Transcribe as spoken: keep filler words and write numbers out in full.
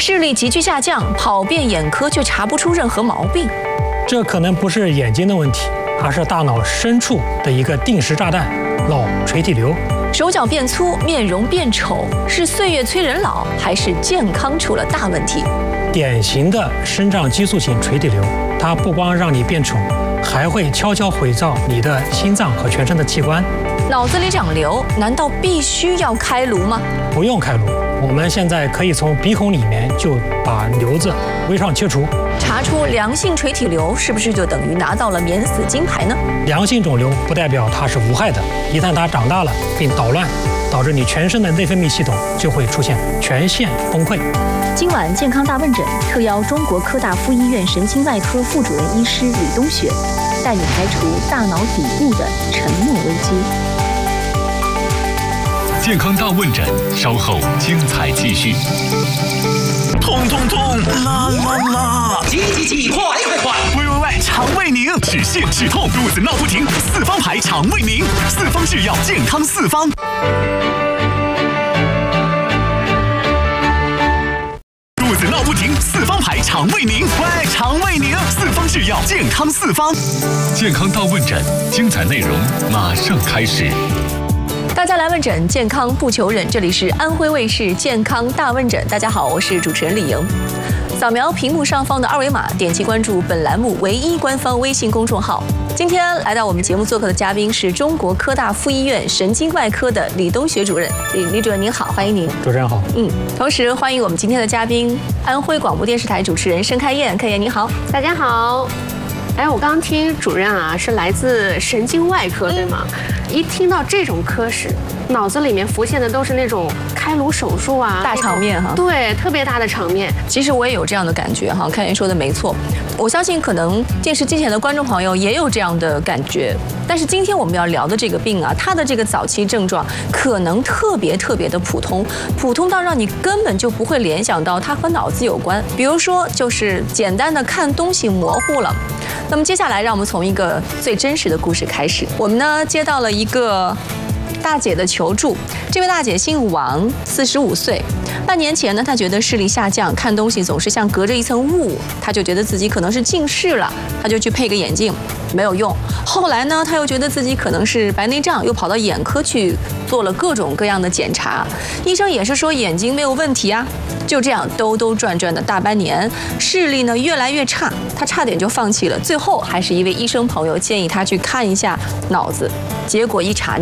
视力急剧下降，跑遍眼科却查不出任何毛病。 这可能不是眼睛的问题，而是大脑深处的一个定时炸弹——脑垂体瘤。 手脚变粗，面容变丑，是岁月催人老，还是健康出了大问题？ 典型的生长激素型垂体瘤，它不光让你变丑，还会悄悄毁造你的心脏和全身的器官。 脑子里长瘤，难道必须要开颅吗？ 不用开颅，我们现在可以从鼻孔里面就把瘤子微创切除。 查出良性垂体瘤，是不是就等于拿到了免死金牌呢？ 良性肿瘤不代表它是无害的，一旦它长大了并捣乱，导致你全身的内分泌系统就会出现全线崩溃。 今晚健康大问诊特邀中国科大附医院神经外科副主任医师李东雪，带你排除大脑底部的沉默危机。 健康大问诊，稍后精彩继续。 痛痛痛，啦啦啦！ 急急急，快快快！ 喂喂喂，肠胃宁，止泻止痛，肚子闹不停，四方牌肠胃宁，四方制药，健康四方。肚子闹不停，四方牌肠胃宁，喂，肠胃宁，四方制药，健康四方。 健康大问诊，精彩内容马上开始。 大家来问诊，健康不求人。这里是安徽卫视健康大问诊。大家好，我是主持人李莹。扫描屏幕上方的二维码，点击关注本栏目唯一官方微信公众号。今天来到我们节目做客的嘉宾是中国科大附医院神经外科的李东雪主任。李李主任您好，欢迎您。 主持人好。 嗯，同时欢迎我们今天的嘉宾，安徽广播电视台主持人申开燕。开燕你好。 大家好。哎，我刚刚听主任啊，是来自神经外科，对吗？一听到这种科室，脑子里面浮现的都是那种开颅手术啊， 大场面哈。 对，特别大的场面。 其实我也有这样的感觉哈，开言说的没错。我相信可能电视机前的观众朋友也有这样的感觉。但是今天我们要聊的这个病啊，它的这个早期症状可能特别特别的普通，普通到让你根本就不会联想到它和脑子有关。比如说，就是简单的看东西模糊了。那么接下来，让我们从一个最真实的故事开始。我们呢接到了一个大姐的求助，这位大姐姓王，四十五岁。半年前呢，她觉得视力下降，看东西总是像隔着一层雾，她就觉得自己可能是近视了，她就去配个眼镜，没有用。后来呢，她又觉得自己可能是白内障，又跑到眼科去做了各种各样的检查，医生也是说眼睛没有问题啊。就这样兜兜转转的大半年，视力呢越来越差，她差点就放弃了。最后还是一位医生朋友建议她去看一下脑子，结果一查。